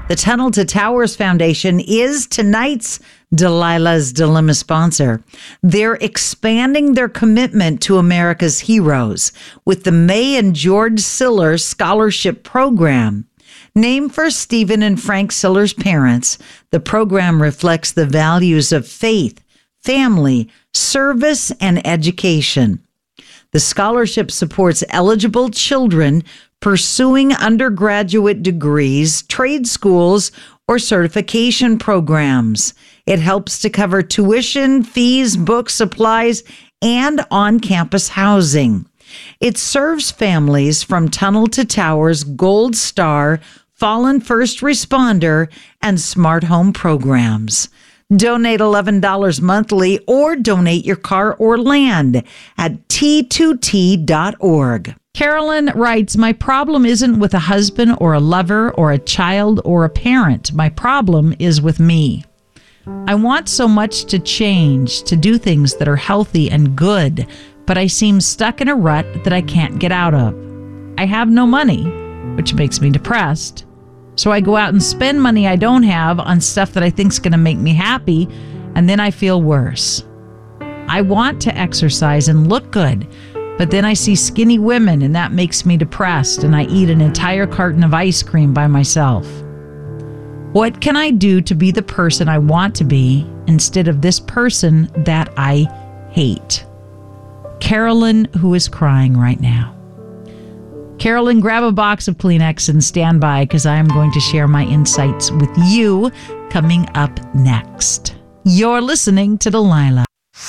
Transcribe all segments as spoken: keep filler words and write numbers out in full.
The Tunnel to Towers Foundation is tonight's Delilah's Dilemma sponsor. They're expanding their commitment to America's heroes with the May and George Siller Scholarship Program. Named for Stephen and Frank Siller's parents, the program reflects the values of faith, family, service, and education. The scholarship supports eligible children pursuing undergraduate degrees, trade schools, or certification programs. It helps to cover tuition, fees, books, supplies, and on-campus housing. It serves families from Tunnel to Towers, Gold Star, Fallen First Responder, and Smart Home programs. Donate eleven dollars monthly or donate your car or land at T two T dot org. Carolyn writes, my problem isn't with a husband or a lover or a child or a parent. My problem is with me. I want so much to change, to do things that are healthy and good, but I seem stuck in a rut that I can't get out of. I have no money, which makes me depressed. So I go out and spend money I don't have on stuff that I think is going to make me happy, and then I feel worse. I want to exercise and look good, but then I see skinny women and that makes me depressed, and I eat an entire carton of ice cream by myself. What can I do to be the person I want to be instead of this person that I hate? Carolyn, who is crying right now. Carolyn, grab a box of Kleenex and stand by, because I am going to share my insights with you coming up next. You're listening to Delilah.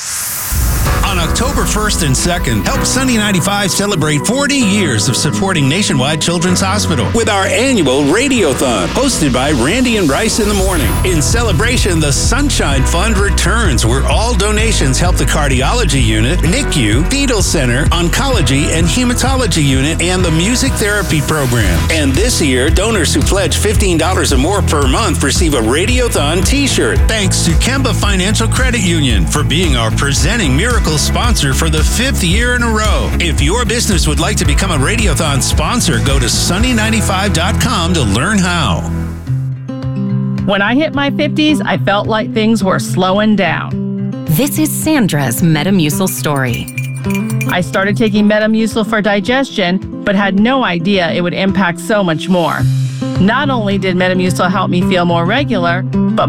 On October first and second, help Sunny ninety-five celebrate forty years of supporting Nationwide Children's Hospital with our annual Radiothon, hosted by Randy and Bryce in the morning. In celebration, the Sunshine Fund returns, where all donations help the Cardiology Unit, N I C U, Fetal Center, Oncology and Hematology Unit, and the Music Therapy Program. And this year, donors who pledge fifteen dollars or more per month receive a Radiothon t-shirt. Thanks to Kemba Financial Credit Union for being our presenting Miracle sponsor for the fifth year in a row. If your business would like to become a Radiothon sponsor, go to sunny ninety-five dot com to learn how. When I hit my fifties, I felt like things were slowing down. This is Sandra's Metamucil story. I started taking Metamucil for digestion, but had no idea it would impact so much more. Not only did Metamucil help me feel more regular, but